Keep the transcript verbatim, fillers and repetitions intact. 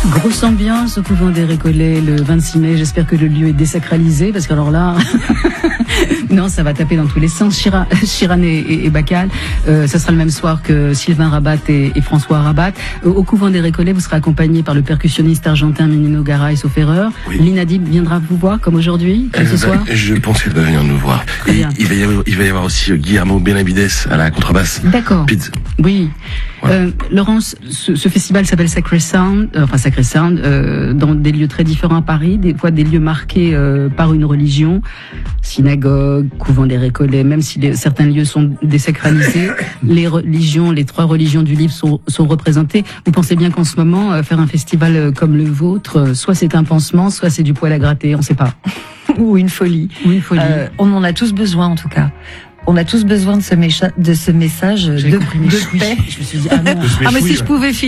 Grosse ambiance au couvent des Récollets le vingt-six mai. J'espère que le lieu est désacralisé parce qu'alors là, non, ça va taper dans tous les sens. Chira, Chiran et, et, et Bacal. Euh, ça sera le même soir que Sylvain Rabat et, et François Rabat. Euh, au couvent des Récollets, vous serez accompagné par le percussionniste argentin Menino Garay, sauf erreur. Oui. L'Inadib viendra vous voir comme aujourd'hui, comme Elle ce va- soir. Je pense qu'elle va venir nous voir. Très Et bien. il va y avoir, il va y avoir aussi euh, Guillermo Benavides à la contrebasse. D'accord. Pids. Oui. Ouais. Euh, Laurence, ce, ce festival s'appelle Sacred Sound, euh, enfin Sacred Sound, euh, dans des lieux très différents à Paris, des fois des lieux marqués euh, par une religion, synagogue, couvent des Récollets, même si les, certains lieux sont désacralisés, les religions, les trois religions du livre sont, sont représentées. Vous pensez bien qu'en ce moment, euh, faire un festival euh, comme le vôtre, euh, soit c'est un pansement, soit c'est du poil à gratter, on sait pas. Ou une folie. Ou une folie. Euh, on en a tous besoin en tout cas. On a tous besoin de ce, mécha- de ce message J'ai de, compris, mais de oui. paix. Je me suis dit, ah non. Ah mais si je pouvais